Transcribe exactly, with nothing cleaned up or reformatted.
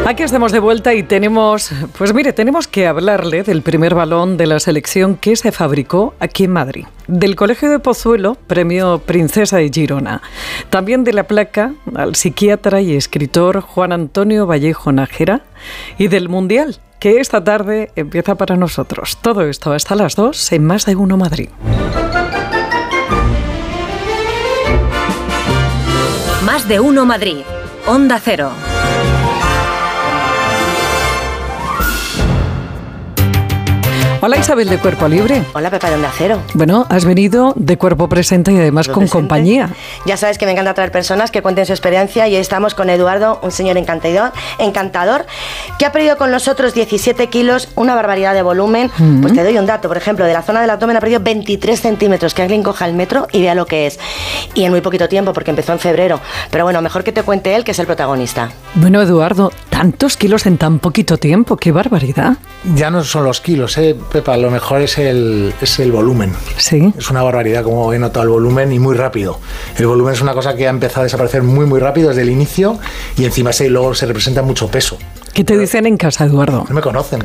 Aquí estamos de vuelta y tenemos, pues mire, tenemos que hablarle del primer balón de la selección que se fabricó aquí en Madrid. Del Colegio de Pozuelo, premio Princesa de Girona. También de la placa al psiquiatra y escritor Juan Antonio Vallejo Nájera. Y del Mundial, que esta tarde empieza para nosotros. Todo esto hasta las dos en Más de Uno Madrid. Más de Uno Madrid. Onda Cero. Hola Isabel de Cuerpo Libre. Hola Pepa de Onda Cero. Bueno, has venido de cuerpo presente y además con presente. Compañía. Ya sabes que me encanta traer personas que cuenten su experiencia y hoy estamos con Eduardo, un señor encantador, encantador que ha perdido con nosotros diecisiete kilos, una barbaridad de volumen. Mm-hmm. Pues te doy un dato, por ejemplo, de la zona del abdomen ha perdido veintitrés centímetros, que alguien coja el metro y vea lo que es. Y en muy poquito tiempo, porque empezó en febrero. Pero bueno, mejor que te cuente él, que es el protagonista. Bueno, Eduardo, tantos kilos en tan poquito tiempo, qué barbaridad. Ya no son los kilos, ¿eh, Pepa? Lo mejor es el, es el volumen. Sí. Es una barbaridad como he notado el volumen y muy rápido. El volumen es una cosa que ha empezado a desaparecer muy, muy rápido desde el inicio y encima se, luego se representa mucho peso. ¿Qué te dicen en casa, Eduardo? No me conocen.